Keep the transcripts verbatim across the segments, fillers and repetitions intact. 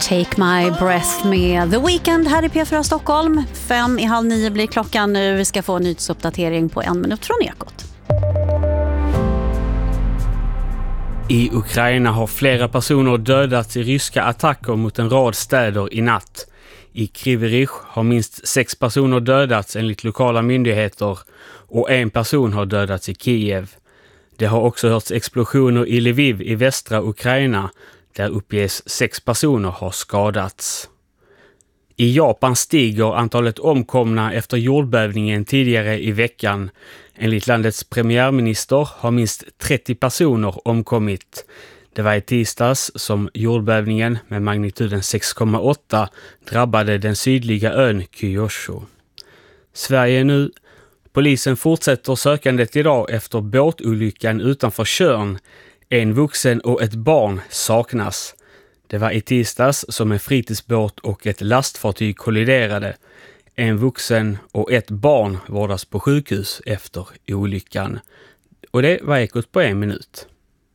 Take My Breath med The Weeknd här i P fyra Stockholm. Fem i halv nio blir klockan nu. Vi ska få en nyhetsuppdatering på en minut från Ekot. I Ukraina har flera personer dödats i ryska attacker mot en rad städer i natt. I Kryvyi Rih har minst sex personer dödats enligt lokala myndigheter och en person har dödats i Kiev. Det har också hörts explosioner i Lviv i västra Ukraina, där uppges sex personer har skadats. I Japan stiger antalet omkomna efter jordbävningen tidigare i veckan. Enligt landets premiärminister har minst trettio personer omkommit. Det var i tisdags som jordbävningen med magnituden sex komma åtta drabbade den sydliga ön Kyushu. Sverige nu. Polisen fortsätter sökandet idag efter båtolyckan utanför Tjörn. En vuxen och ett barn saknas. Det var i tisdags som en fritidsbåt och ett lastfartyg kolliderade. En vuxen och ett barn vårdas på sjukhus efter olyckan. Och det var Ekot på en minut.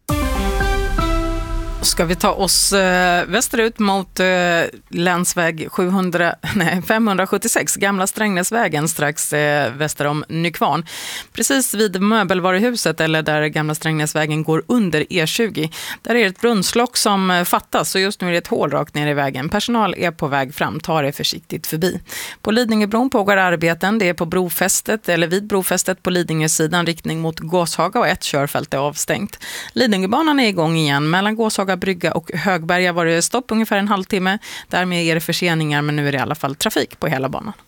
Ska vi ta oss eh, västerut mot eh, länsväg sjuhundra, nej, femhundrasjuttiosex, gamla Strängnäsvägen strax eh, väster om Nykvarn. Precis vid möbelvaruhuset eller där gamla Strängnäsvägen går under E tjugo. Där är ett brunnslock som eh, fattas och just nu är det ett hål rakt ner i vägen. Personal är på väg fram, tar det försiktigt förbi. På Lidingöbron pågår arbeten, det är på brofästet eller vid brofästet på Lidingösidan riktning mot Gåshaga och ett körfält är avstängt. Lidingöbanan är igång igen mellan Gåshaga Brygga och Högberga var det stopp ungefär en halvtimme. Därmed är det förseningar men nu är det i alla fall trafik på hela banan.